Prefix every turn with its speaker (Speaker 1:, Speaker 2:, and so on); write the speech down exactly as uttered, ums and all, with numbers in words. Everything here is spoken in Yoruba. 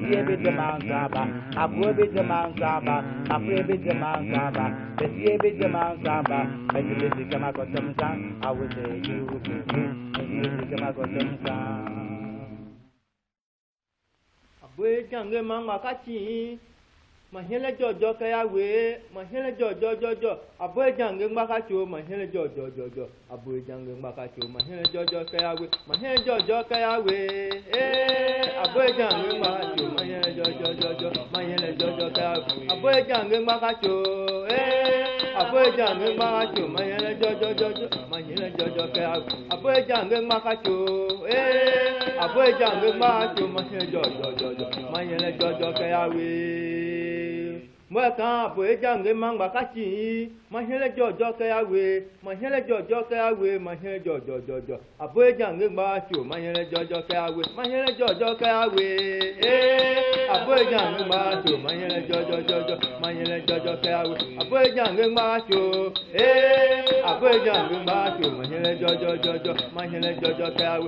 Speaker 1: ye be jaman saba, abu be jaman saba, abu be jaman saba, the ye be jaman saba, and you be kama ko tamsan, I will say you will be, and you be kama ko tamsan.
Speaker 2: Abu jange mama kachi. Mahele jojo kaya we, mahele jojo jojo, aboy jange mbakacho, mahele jojo jojo, aboy jange mbakacho, mahele jojo kaya we, mahele jojo kaya we, eh, aboy jange mbakacho, mahele jojo jojo, mahele jojo kaya we, aboy jange mbakacho, eh, aboy jange mbakacho, mahele jojo jojo, mahele jojo kaya we, aboy jange mbakacho, eh, aboy jange mbakacho, mahele jojo jojo, mahele jojo kaya we. Mwaka boy jange mangba kachi, mahele jojo kaya we, mahele jojo kaya we, mahele jojo jojo. Aboy jange mbacho, mahele jojo kaya we, mahele jojo kaya we. Eh, aboy jange mbacho, mahele jojo jojo, mahele jojo kaya we. Aboy jange mbacho, eh, aboy jange mbacho, mahele jojo jojo, mahele jojo kaya we.